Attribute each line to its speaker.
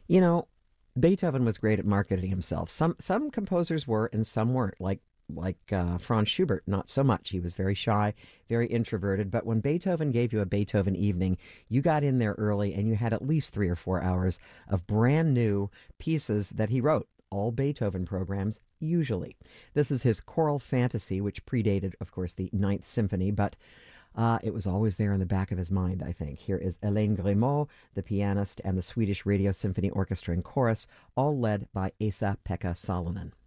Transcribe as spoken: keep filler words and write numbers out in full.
Speaker 1: You know, Beethoven was great at marketing himself. Some some composers were, and some weren't. Like like uh, Franz Schubert, not so much. He was very shy, very introverted. But when Beethoven gave you a Beethoven evening, you got in there early, and you had at least three or four hours of brand new pieces that he wrote. All Beethoven programs, usually. This is his choral fantasy, which predated, of course, the Ninth Symphony, but uh, it was always there in the back of his mind, I think. Here is Hélène Grimaud, the pianist, and the Swedish Radio Symphony Orchestra and Chorus, all led by Esa-Pekka Salonen.